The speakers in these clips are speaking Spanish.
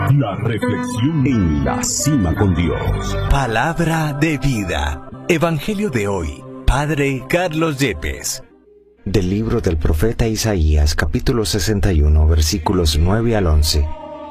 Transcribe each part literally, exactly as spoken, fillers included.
La reflexión en la cima con Dios. Palabra de vida. Evangelio de hoy. Padre Carlos Yepes. Del libro del profeta Isaías, capítulo sesenta y uno, versículos nueve al once.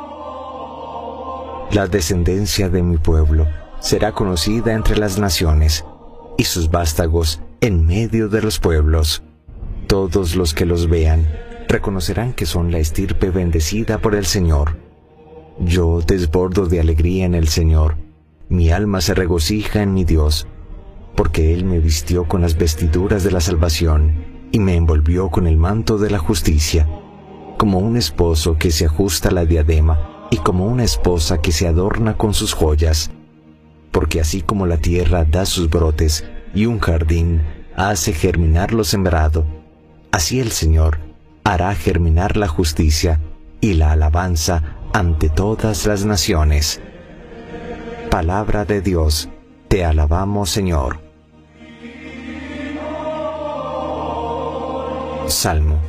La descendencia de mi pueblo será conocida entre las naciones, y sus vástagos en medio de los pueblos. Todos los que los vean reconocerán que son la estirpe bendecida por el Señor. Yo desbordo de alegría en el Señor, mi alma se regocija en mi Dios, porque Él me vistió con las vestiduras de la salvación y me envolvió con el manto de la justicia, como un esposo que se ajusta la diadema y como una esposa que se adorna con sus joyas. Porque así como la tierra da sus brotes y un jardín hace germinar lo sembrado, así el Señor hará germinar la justicia y la alabanza ante todas las naciones. Palabra de Dios, te alabamos, Señor. Salmo.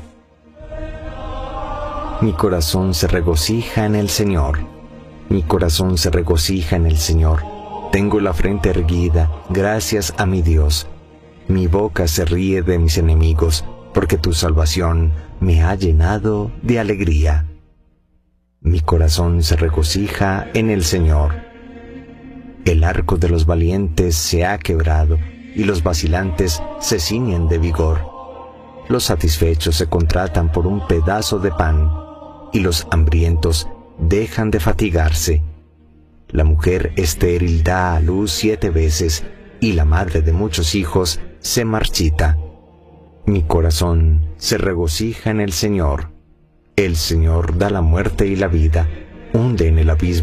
Mi corazón se regocija en el Señor. Mi corazón se regocija en el Señor. Tengo la frente erguida, gracias a mi Dios. Mi boca se ríe de mis enemigos, porque tu salvación me ha llenado de alegría. Mi corazón se regocija en el Señor. El arco de los valientes se ha quebrado, y los vacilantes se ciñen de vigor. Los satisfechos se contratan por un pedazo de pan, y los hambrientos dejan de fatigarse. La mujer estéril da a luz siete veces, y la madre de muchos hijos se marchita. Mi corazón se regocija en el Señor. El Señor da la muerte y la vida, hunde en el abismo